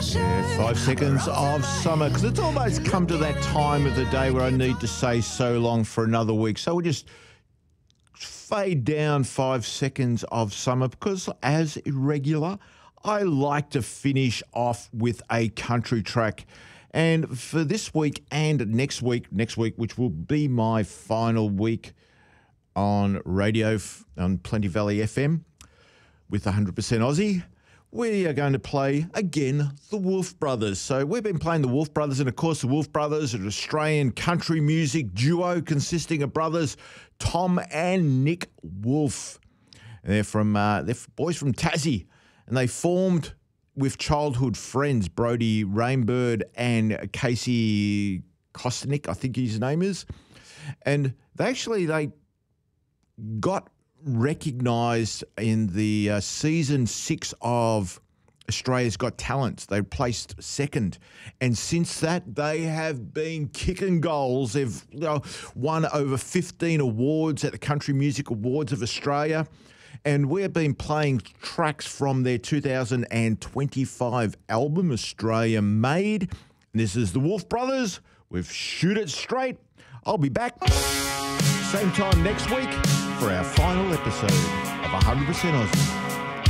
Yeah, 5 seconds of summer, because it's almost come to that time of the day where I need to say so long for another week. So we'll just fade down 5 seconds of summer, because as irregular, I like to finish off with a country track. And for this week and next week, which will be my final week on radio on Plenty Valley FM with 100% Aussie, we are going to play, again, the Wolf Brothers. So we've been playing the Wolf Brothers, and of course the Wolf Brothers are an Australian country music duo consisting of brothers Tom and Nick Wolf. And they're boys from Tassie, and they formed with childhood friends Brody Rainbird and Casey Kostanik, I think his name is. And they got recognised in the season 6 of Australia's Got Talent. They placed second, and since that they have been kicking goals. They've won over 15 awards at the Country Music Awards of Australia, and we have been playing tracks from their 2025 album Australia Made. And this is the Wolf Brothers with Shoot It Straight. I'll be back same time next week for our final episode of 100% Aussie.